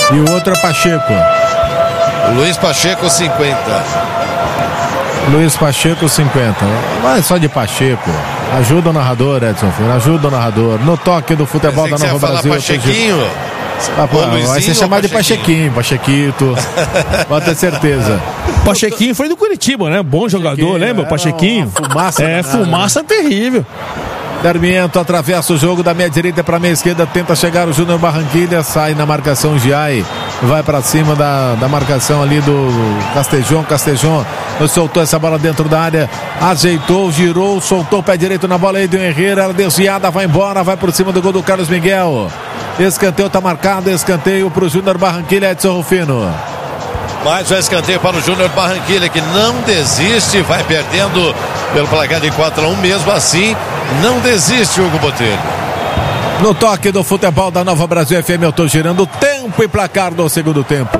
E o outro é Pacheco. Luiz Pacheco, 50. Luiz Pacheco, 50. Vai só de Pacheco. Ajuda o narrador, Edson Filho. Ajuda o narrador. No toque do futebol da Nova Brasil. Pachequinho. Vai ser chamado de Pachequinho, Pachequito. Pode ter certeza. Pachequinho foi do Curitiba, né? Bom jogador, lembra? Pachequinho. Fumaça. Fumaça terrível. Darmiento atravessa o jogo da meia direita para a meia esquerda, tenta chegar o Júnior Barranquilla, sai na marcação Giai, vai para cima da marcação ali do Castejon soltou essa bola dentro da área, ajeitou, girou, soltou o pé direito na bola aí do Herrera, ela desviada, vai embora, vai por cima do gol do Carlos Miguel. Escanteio tá marcado, escanteio para o Júnior Barranquilla, Edson Rufino. Mais um escanteio para o Júnior Barranquilla, que não desiste, vai perdendo pelo placar de 4-1, mesmo assim, não desiste, Hugo Botelho. No toque do futebol da Nova Brasil FM, eu tô girando o tempo e placar do segundo tempo.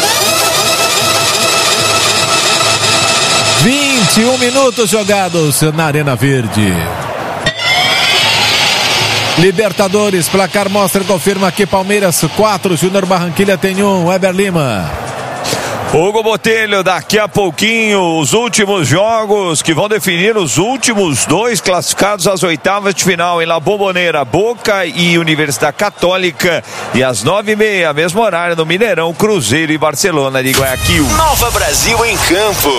21 minutos jogados na Arena Verde. Libertadores, placar mostra, confirma aqui, Palmeiras 4, Júnior Barranquilla tem 1, Weber Lima. Hugo Botelho, daqui a pouquinho os últimos jogos que vão definir os últimos 2 classificados às oitavas de final em La Bombonera, Boca e Universidade Católica, e às 9h30, mesmo horário no Mineirão, Cruzeiro e Barcelona de Guayaquil. Nova Brasil em campo.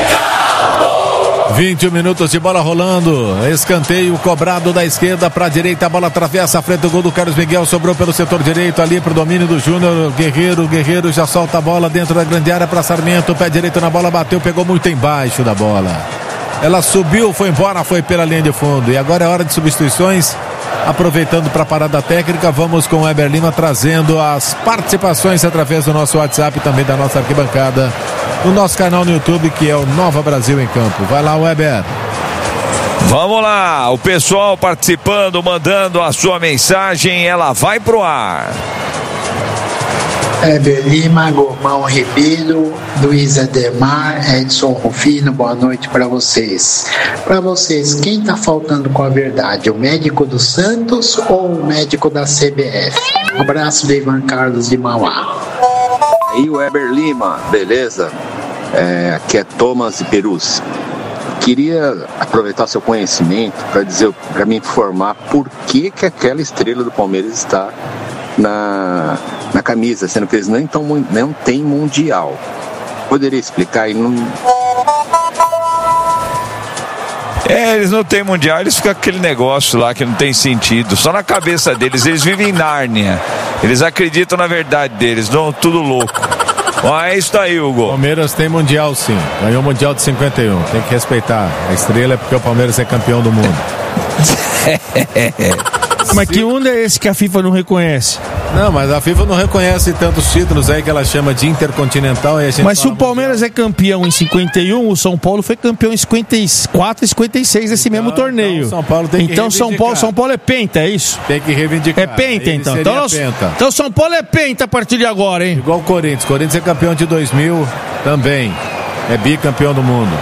21 minutos de bola rolando, escanteio cobrado da esquerda para a direita, a bola atravessa a frente do gol do Carlos Miguel, sobrou pelo setor direito ali para o domínio do Júnior Guerreiro já solta a bola dentro da grande área para Sarmiento, pé direito na bola, bateu, pegou muito embaixo da bola, ela subiu, foi embora, foi pela linha de fundo, e agora é hora de substituições. Aproveitando para a parada técnica, vamos com o Weber Lima trazendo as participações através do nosso WhatsApp e também da nossa arquibancada, no nosso canal no YouTube, que é o Nova Brasil em Campo. Vai lá, Weber. Vamos lá, o pessoal participando, mandando a sua mensagem, ela vai pro ar. Weber Lima, Gomão Ribeiro, Luiz Ademar, Edson Rufino, boa noite para vocês. Para vocês, quem está faltando com a verdade? O médico do Santos ou o médico da CBF? Um abraço de Ivan Carlos de Mauá. Aí, Weber Lima, beleza? Aqui é Thomas de Perus. Queria aproveitar seu conhecimento para me informar por que aquela estrela do Palmeiras está na camisa, sendo que eles não têm mundial. Poderia explicar? Eles não têm mundial, eles ficam com aquele negócio lá que não tem sentido, só na cabeça deles, eles vivem em Nárnia, eles acreditam na verdade deles, não, tudo louco. É isso aí, Hugo. Palmeiras tem mundial, sim, ganhou o mundial de 51, tem que respeitar, a estrela é porque o Palmeiras é campeão do mundo. Mas que onda é esse que a FIFA não reconhece? Não, mas a FIFA não reconhece tantos títulos aí que ela chama de intercontinental. E a gente mas se o Palmeiras é campeão em 51, o São Paulo foi campeão em 54 e 56 desse mesmo torneio. Então São Paulo tem que reivindicar. São Paulo é penta, é isso? Tem que reivindicar. É penta, então. Então São Paulo é penta a partir de agora, hein? Igual o Corinthians. Corinthians é campeão de 2000 também. É bicampeão do mundo.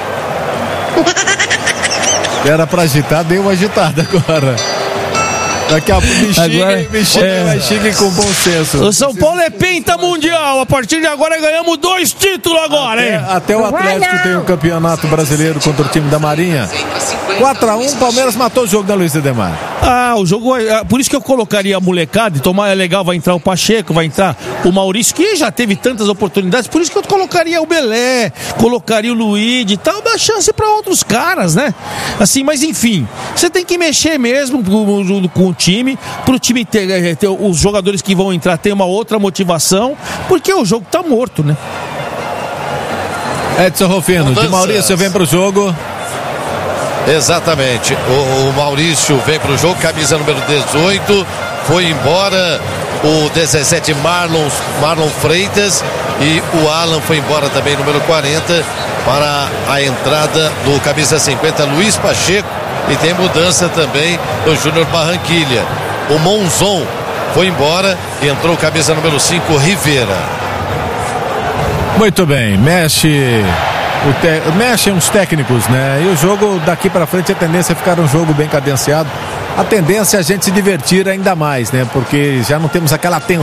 Era pra agitar, deu uma agitada agora. Daqui a pouco me xingue com bom senso. O São Paulo é penta mundial. A partir de agora ganhamos 2 títulos agora, hein? Até o Atlético tem um campeonato brasileiro contra o time da Marinha. 4-1, Palmeiras matou o jogo da Luiz Ademar. O jogo, por isso que eu colocaria a molecada, é legal, vai entrar o Pacheco, vai entrar o Maurício, que já teve tantas oportunidades, por isso que eu colocaria o Belé, colocaria o Luigi e tal, dá chance para outros caras, né? Assim, mas enfim, você tem que mexer mesmo com o time, pro time ter os jogadores que vão entrar ter uma outra motivação, porque o jogo tá morto, né? Edson Rufino, de Maurício vem pro jogo. Exatamente, o Maurício vem para o jogo, camisa número 18, foi embora o 17 Marlon Freitas, e o Alan foi embora também, número 40, para a entrada do camisa 50 Luiz Pacheco, e tem mudança também do Júnior Barranquilla. O Monzon foi embora e entrou camisa número 5 Rivera. Muito bem, mexem os técnicos, né? E o jogo daqui para frente, a tendência é ficar um jogo bem cadenciado. A tendência é a gente se divertir ainda mais, né? Porque já não temos aquela tensão